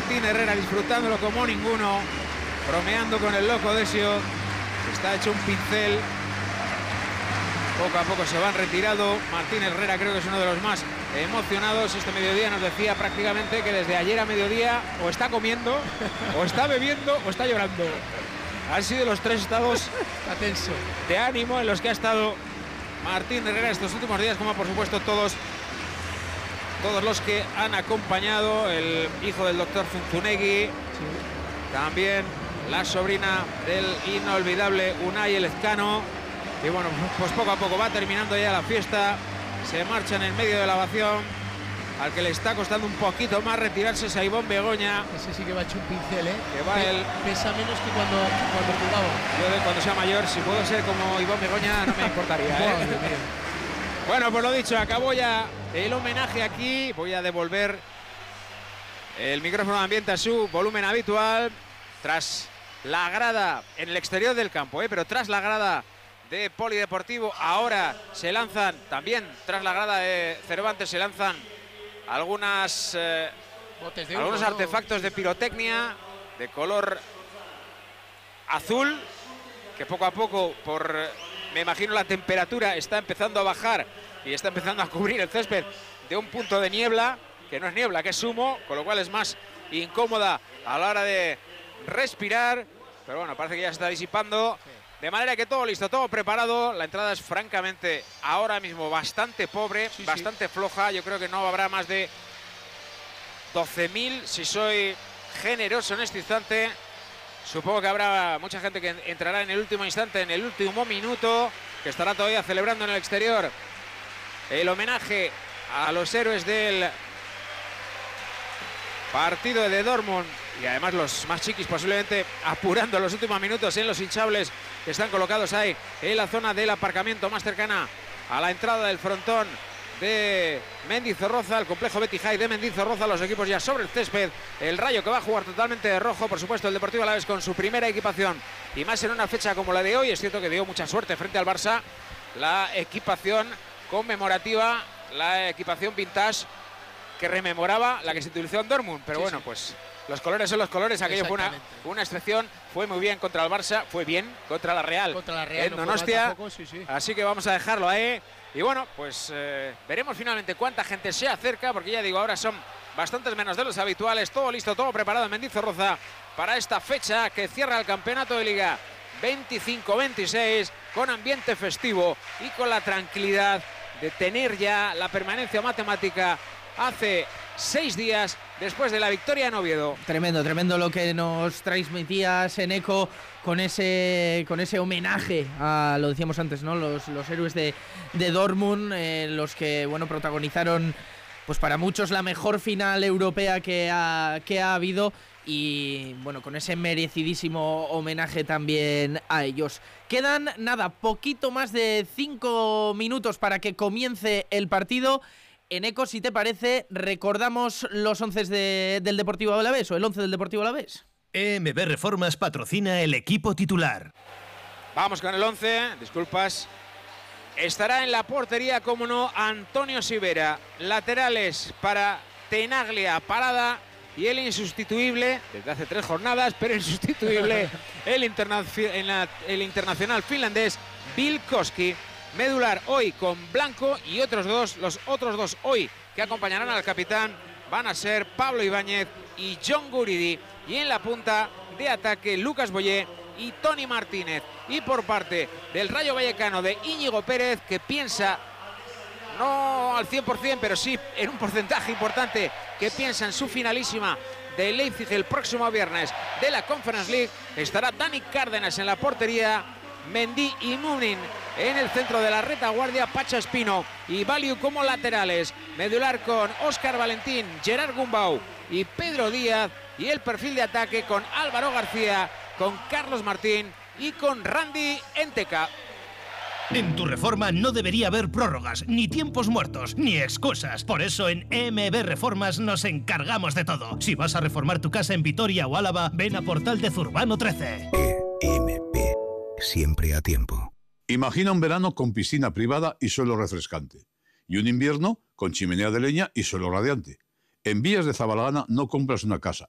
Martín Herrera disfrutándolo como ninguno, bromeando con el loco Desio, que está hecho un pincel. Poco a poco se van retirando. Martín Herrera creo que es uno de los más emocionados. Este mediodía nos decía prácticamente que desde ayer a mediodía o está comiendo, o está bebiendo, o está llorando. Han sido los tres estados de ánimo en los que ha estado Martín Herrera estos últimos días, como por supuesto todos los que han acompañado, el hijo del doctor Zunzunegui, sí. También la sobrina del inolvidable Unai Elezcano. Y bueno, pues poco a poco va terminando ya la fiesta. Se marchan en medio de la ovación. Al que le está costando un poquito más retirarse es a Ivón Begoña. Ese sí que va a echar un pincel, ¿eh? Que va pesa menos que cuando jugaba. Yo cuando sea mayor, si puedo ser como Ivón Begoña, no me importaría, ¿eh? Bueno, pues lo dicho, acabó ya el homenaje aquí. Voy a devolver el micrófono de ambiente a su volumen habitual. Tras la grada en el exterior del campo, pero tras la grada de Polideportivo, ahora se lanzan, también tras la grada de Cervantes, se lanzan algunos artefactos de pirotecnia de color azul, que poco a poco, me imagino la temperatura está empezando a bajar y está empezando a cubrir el césped de un punto de niebla, que no es niebla, que es humo, con lo cual es más incómoda a la hora de respirar, pero bueno, parece que ya se está disipando. De manera que todo listo, todo preparado. La entrada es francamente ahora mismo bastante pobre, bastante floja. Yo creo que no habrá más de 12.000 si soy generoso en este instante. Supongo que habrá mucha gente que entrará en el último instante, en el último minuto, que estará todavía celebrando en el exterior el homenaje a los héroes del partido de Dortmund. Y además los más chiquis posiblemente apurando los últimos minutos en los hinchables que están colocados ahí en la zona del aparcamiento más cercana a la entrada del frontón de Mendizorroza, el complejo Betty High de Mendizorroza. Los equipos ya sobre el césped. El Rayo, que va a jugar totalmente de rojo, por supuesto el Deportivo Alavés con su primera equipación, y más en una fecha como la de hoy. Es cierto que dio mucha suerte frente al Barça la equipación conmemorativa, la equipación vintage que rememoraba la que se utilizó en Dortmund, pero bueno, pues los colores son los colores. Aquello fue una excepción. Fue muy bien contra el Barça, fue bien contra la Real en Donostia. Así que vamos a dejarlo ahí. Y bueno, pues veremos finalmente cuánta gente se acerca, porque ya digo, ahora son bastantes menos de los habituales. Todo listo, todo preparado en Mendizorroza para esta fecha que cierra el campeonato de Liga 25-26 con ambiente festivo y con la tranquilidad de tener ya la permanencia matemática hace 6 días después de la victoria en Oviedo. Tremendo lo que nos transmitías en Eco con ese homenaje a, lo decíamos antes, ¿no? Los héroes de Dortmund, los que, bueno, protagonizaron, pues para muchos, la mejor final europea que ha habido. Y bueno, con ese merecidísimo homenaje también a ellos. Quedan, poquito más de 5 minutos para que comience el partido. En Eco, si te parece, recordamos los 11 del Deportivo Alavés, o el 11 del Deportivo Alavés. EMB Reformas patrocina el equipo titular. Vamos con el 11, disculpas. Estará en la portería, como no, Antonio Sivera. Laterales para Tenaglia, Parada, y el insustituible, desde hace 3 jornadas, pero insustituible, el internacional finlandés Vilkoski. Medular hoy con Blanco, y los otros dos hoy que acompañarán al capitán van a ser Pablo Ibáñez y John Guridi. Y en la punta de ataque, Lucas Boyé y Tony Martínez. Y por parte del Rayo Vallecano, de Íñigo Pérez, que piensa, no al 100%, pero sí en un porcentaje importante, que piensa en su finalísima de Leipzig el próximo viernes de la Conference League. Estará Dani Cárdenas en la portería, Mendy y Munin en el centro de la retaguardia, Pacha Espino y Valiu como laterales. Medular con Óscar Valentín, Gerard Gumbau y Pedro Díaz. Y el perfil de ataque con Álvaro García, con Carlos Martín y con Randy Enteca. En tu reforma no debería haber prórrogas, ni tiempos muertos, ni excusas. Por eso en EMB Reformas nos encargamos de todo. Si vas a reformar tu casa en Vitoria o Álava, ven a Portal de Zurbano 13. EMB, siempre a tiempo. Imagina un verano con piscina privada y suelo refrescante. Y un invierno con chimenea de leña y suelo radiante. En Vías de Zabalgana no compras una casa,